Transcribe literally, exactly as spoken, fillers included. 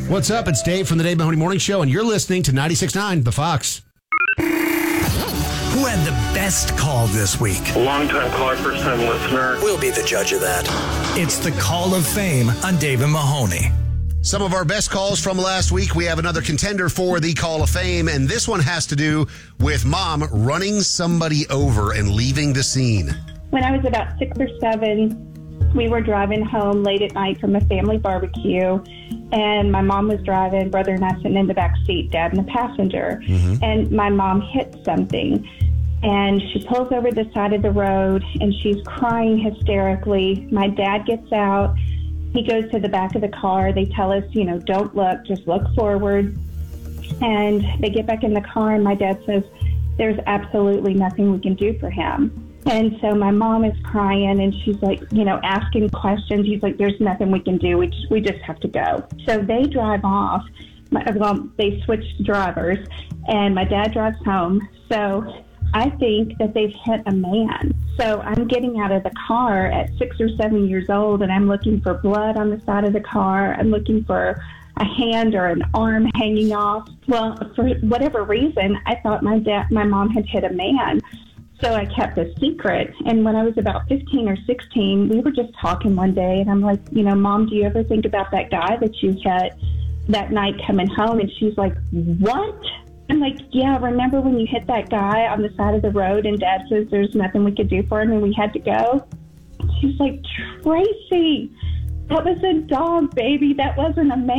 What's up? It's Dave from the Dave Mahoney Morning Show, and you're listening to ninety-six point nine The Fox. Who had the best call this week? Long-time caller, first-time listener. We'll be the judge of that. It's the Call of Fame on Dave and Mahoney. Some of our best calls from last week. We have another contender for the Call of Fame, and this one has to do with mom running somebody over and leaving the scene. When I was about six or seven, we were driving home late at night from a family barbecue, and my mom was driving, brother and I sitting in the back seat, dad in the passenger. Mm-hmm. And my mom hit something, and she pulls over the side of the road, and she's crying hysterically. My dad gets out. He goes to the back of the car. They tell us, you know, don't look, just look forward. And they get back in the car, and my dad says, there's absolutely nothing we can do for him. And so my mom is crying, and she's like, you know, asking questions. He's like, there's nothing we can do. We just, we just have to go. So they drive off. My, well, they switched drivers, and my dad drives home. So I think that they've hit a man. So I'm getting out of the car at six or seven years old, and I'm looking for blood on the side of the car. I'm looking for a hand or an arm hanging off. Well, for whatever reason, I thought my dad, my mom had hit a man. So I kept a secret. And when I was about fifteen or sixteen, we were just talking one day, and I'm like, you know, Mom, do you ever think about that guy that you hit that night coming home? And she's like, what? I'm like, yeah, remember when you hit that guy on the side of the road and Dad says there's nothing we could do for him and we had to go? She's like, Tracy, that was a dog, baby. That wasn't a man.